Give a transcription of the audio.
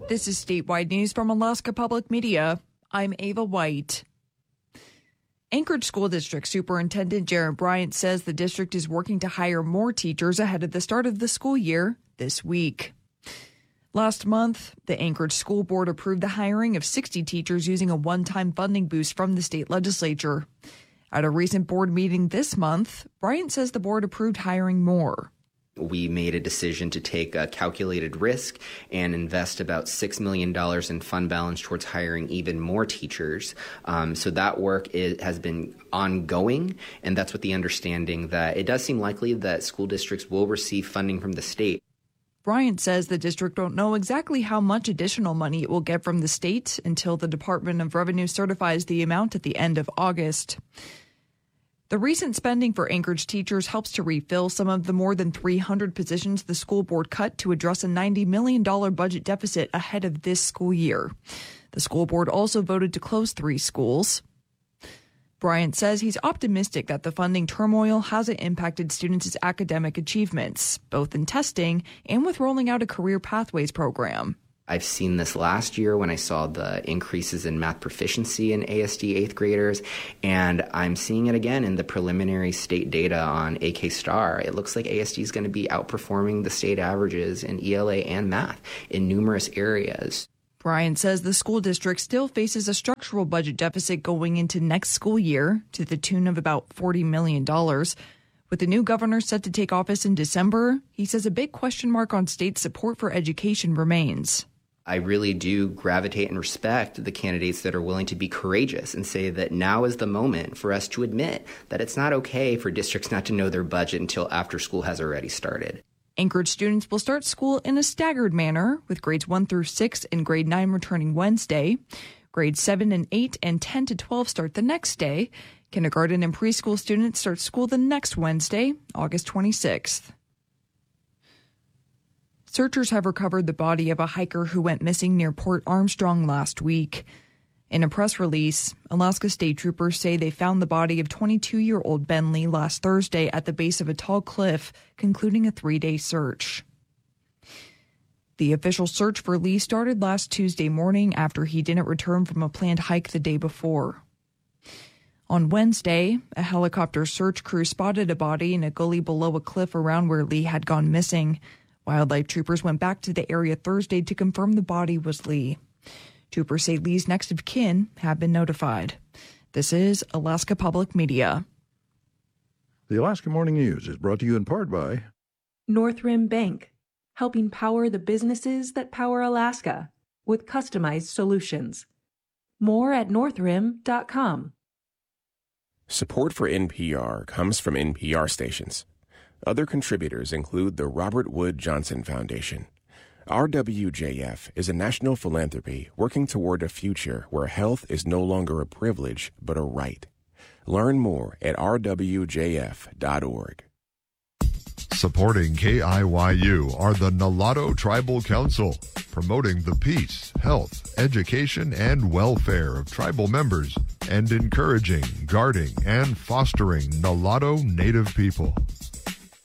This is statewide news from Alaska Public Media. I'm Ava White. Anchorage School District Superintendent Jared Bryant says the district is working to hire more teachers ahead of the start of the school year this week. Last month, the Anchorage School Board approved the hiring of 60 teachers using a one-time funding boost from the state legislature. At a recent board meeting this month, Bryant says the board approved hiring more. We made a decision to take a calculated risk and invest about $6 million in fund balance towards hiring even more teachers. So that work has been ongoing, and that's with the understanding that it does seem likely that school districts will receive funding from the state. Bryant says the district don't know exactly how much additional money it will get from the state until the Department of Revenue certifies the amount at the end of August. The recent spending for Anchorage teachers helps to refill some of the more than 300 positions the school board cut to address a $90 million budget deficit ahead of this school year. The school board also voted to close 3 schools. Bryant says he's optimistic that the funding turmoil hasn't impacted students' academic achievements, both in testing and with rolling out a career pathways program. I've seen this last year when I saw the increases in math proficiency in ASD 8th graders, and I'm seeing it again in the preliminary state data on AK Star. It looks like ASD is going to be outperforming the state averages in ELA and math in numerous areas. Bryant says the school district still faces a structural budget deficit going into next school year to the tune of about $40 million. With the new governor set to take office in December, he says a big question mark on state support for education remains. I really do gravitate and respect the candidates that are willing to be courageous and say that now is the moment for us to admit that it's not okay for districts not to know their budget until after school has already started. Anchorage students will start school in a staggered manner, with grades 1 through 6 and grade 9 returning Wednesday. Grades 7 and 8 and 10 to 12 start the next day. Kindergarten and preschool students start school the next Wednesday, August 26th. Searchers have recovered the body of a hiker who went missing near Port Armstrong last week. In a press release, Alaska State Troopers say they found the body of 22-year-old Ben Lee last Thursday at the base of a tall cliff, concluding a 3-day search. The official search for Lee started last Tuesday morning after he didn't return from a planned hike the day before. On Wednesday, a helicopter search crew spotted a body in a gully below a cliff around where Lee had gone missing. Wildlife troopers went back to the area Thursday to confirm the body was Lee. Troopers say Lee's next of kin have been notified. This is Alaska Public Media. The Alaska Morning News is brought to you in part by Northrim Bank, helping power the businesses that power Alaska with customized solutions. More at northrim.com. Support for NPR comes from NPR stations. Other contributors include the Robert Wood Johnson Foundation. RWJF is a national philanthropy working toward a future where health is no longer a privilege but a right. Learn more at rwjf.org. Supporting KIYU are the Nulato Tribal Council, promoting the peace, health, education, and welfare of tribal members and encouraging, guarding, and fostering Nulato Native people.